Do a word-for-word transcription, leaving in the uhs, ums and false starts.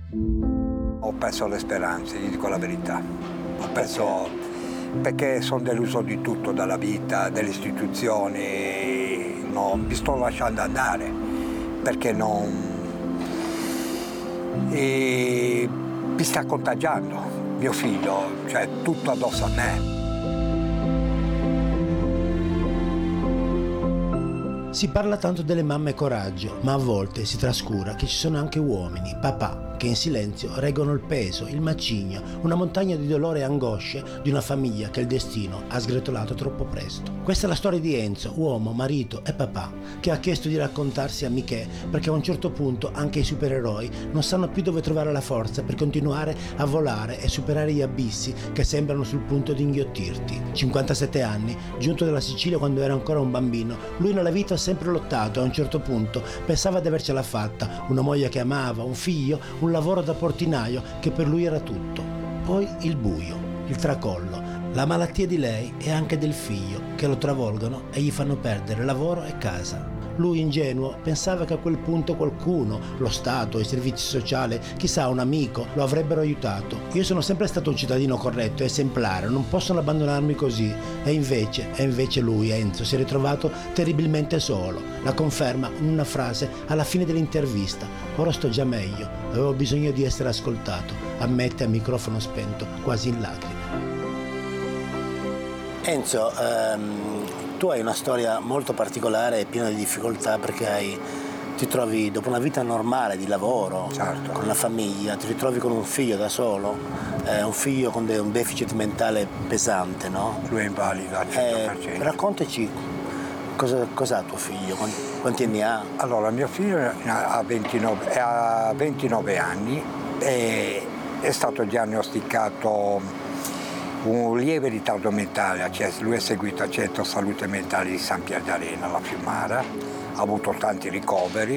Ho perso le speranze, gli dico la verità. Ho perso perché sono deluso di tutto, dalla vita, delle istituzioni. No, mi sto lasciando andare perché non... E mi sta contagiando mio figlio, cioè tutto addosso a me. Si parla tanto delle mamme coraggio, ma a volte si trascura che ci sono anche uomini, papà, che in silenzio reggono il peso, il macigno, una montagna di dolore e angosce di una famiglia che il destino ha sgretolato troppo presto. Questa è la storia di Enzo, uomo, marito e papà, che ha chiesto di raccontarsi a Michè perché a un certo punto anche i supereroi non sanno più dove trovare la forza per continuare a volare e superare gli abissi che sembrano sul punto di inghiottirti. cinquantasette anni, giunto dalla Sicilia quando era ancora un bambino, lui nella vita ha sempre lottato e a un certo punto pensava di avercela fatta, una moglie che amava, un figlio, un lavoro da portinaio che per lui era tutto. Poi il buio, il tracollo, la malattia di lei e anche del figlio che lo travolgono e gli fanno perdere lavoro e casa. Lui, ingenuo, pensava che a quel punto qualcuno, lo Stato, i servizi sociali, chissà un amico, lo avrebbero aiutato. Io sono sempre stato un cittadino corretto, esemplare, non possono abbandonarmi così. E invece, e invece lui, Enzo, si è ritrovato terribilmente solo. La conferma in una frase alla fine dell'intervista. Ora sto già meglio, avevo bisogno di essere ascoltato, ammette a microfono spento, quasi in lacrime. Enzo, ehm... tu hai una storia molto particolare e piena di difficoltà perché hai, ti trovi dopo una vita normale di lavoro, certo, con una famiglia, ti ritrovi con un figlio da solo, eh, un figlio con de- un deficit mentale pesante, no? Lui è invalido al cento per cento. Eh, raccontaci cosa, cos'ha tuo figlio, quanti, quanti anni ha? Allora, mio figlio ha ventinove, ha ventinove anni e è stato diagnosticato un lieve ritardo mentale, cioè lui è seguito al centro salute mentale di San Pier d'Arena, alla Fiumara, ha avuto tanti ricoveri